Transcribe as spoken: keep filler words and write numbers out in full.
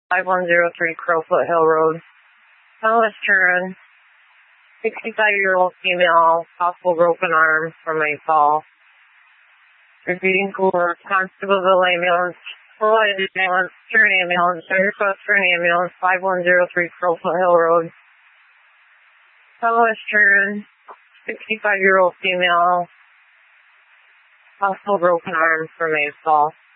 five one zero three Crowfoot Hill Road. Southwest turn. sixty-five-year-old female, possible broken arm from a fall. Repeating for Constableville Ambulance, Full-Light Ambulance, Turn Ambulance, I request for an ambulance, five one zero three Crowfoot Hill Road. Southwest turn. sixty-five-year-old female, possible broken arm from a fall.